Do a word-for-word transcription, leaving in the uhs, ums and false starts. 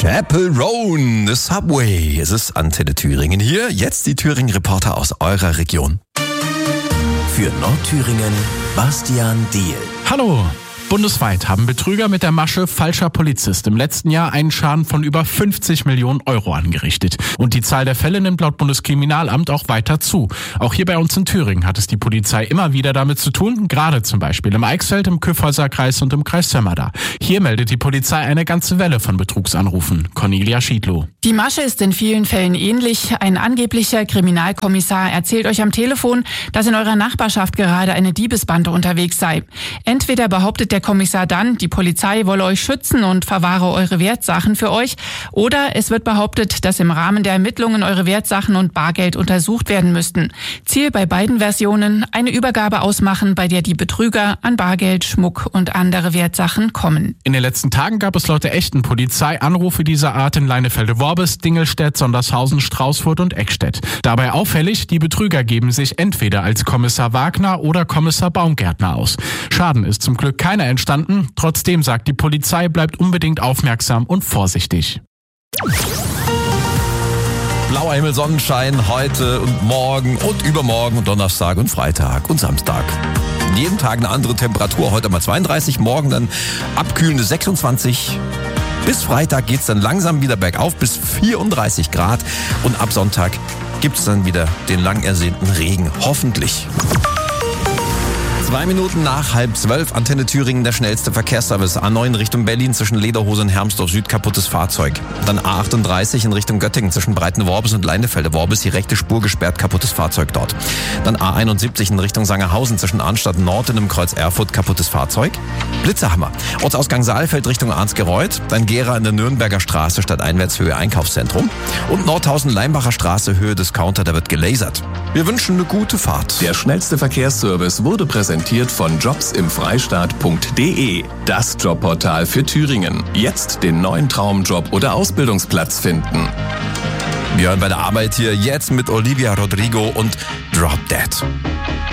Chapel Roan, the Subway. Es ist Antenne Thüringen hier. Jetzt die Thüringen-Reporter aus eurer Region. Für Nordthüringen, Bastian Diehl. Hallo! Bundesweit haben Betrüger mit der Masche falscher Polizist im letzten Jahr einen Schaden von über fünfzig Millionen Euro angerichtet. Und die Zahl der Fälle nimmt laut Bundeskriminalamt auch weiter zu. Auch hier bei uns in Thüringen hat es die Polizei immer wieder damit zu tun, gerade zum Beispiel im Eichsfeld, im Kyffhäuser Kreis und im Kreis Sömmerda. Hier meldet die Polizei eine ganze Welle von Betrugsanrufen. Cornelia Schiedlow. Die Masche ist in vielen Fällen ähnlich. Ein angeblicher Kriminalkommissar erzählt euch am Telefon, dass in eurer Nachbarschaft gerade eine Diebesbande unterwegs sei. Entweder behauptet der Der Kommissar dann, die Polizei wolle euch schützen und verwahre eure Wertsachen für euch. Oder es wird behauptet, dass im Rahmen der Ermittlungen eure Wertsachen und Bargeld untersucht werden müssten. Ziel bei beiden Versionen: eine Übergabe ausmachen, bei der die Betrüger an Bargeld, Schmuck und andere Wertsachen kommen. In den letzten Tagen gab es laut der echten Polizei Anrufe dieser Art in Leinefelde-Worbis, Dingelstedt, Sondershausen, Straußfurt und Eckstedt. Dabei auffällig, die Betrüger geben sich entweder als Kommissar Wagner oder Kommissar Baumgärtner aus. Schaden ist zum Glück keiner entstanden. Trotzdem sagt die Polizei, bleibt unbedingt aufmerksam und vorsichtig. Blauer Himmel, Sonnenschein heute und morgen und übermorgen und Donnerstag und Freitag und Samstag. Jeden Tag eine andere Temperatur. Heute mal zweiunddreißig, morgen dann abkühlende sechsundzwanzig. Bis Freitag geht's dann langsam wieder bergauf bis vierunddreißig Grad. Und ab Sonntag gibt's dann wieder den lang ersehnten Regen. Hoffentlich. Zwei Minuten nach halb zwölf, Antenne Thüringen, der schnellste Verkehrsservice. A neun Richtung Berlin zwischen Lederhose und Hermsdorf Süd, kaputtes Fahrzeug. Dann A achtunddreißig in Richtung Göttingen zwischen Breitenworbis und Leinefelde-Worbis, die rechte Spur gesperrt, kaputtes Fahrzeug dort. Dann A einundsiebzig in Richtung Sangerhausen zwischen Arnstadt Nord und dem Kreuz Erfurt, kaputtes Fahrzeug. Blitzerhammer. Ortsausgang Saalfeld Richtung Arnsgereuth. Dann Gera in der Nürnberger Straße statt Einwärtshöhe Einkaufszentrum. Und Nordhausen-Leimbacher Straße, Höhe Discounter, da wird gelasert. Wir wünschen eine gute Fahrt. Der schnellste Verkehrsservice wurde präsentiert von jobs im freistaat punkt de. Das Jobportal für Thüringen. Jetzt den neuen Traumjob oder Ausbildungsplatz finden. Wir hören bei der Arbeit hier jetzt mit Olivia Rodrigo und Drop Dead.